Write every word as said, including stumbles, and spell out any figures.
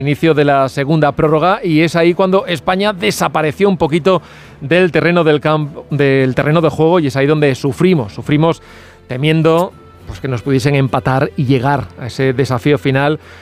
inicio de la segunda prórroga, y es ahí cuando España desapareció un poquito del terreno del campo, del terreno de juego, y es ahí donde sufrimos, sufrimos temiendo pues que nos pudiesen empatar y llegar a ese desafío final